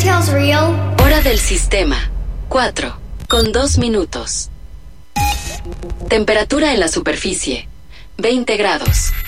tales real? Hora del sistema. 4:02. Temperatura en la superficie. 20 grados.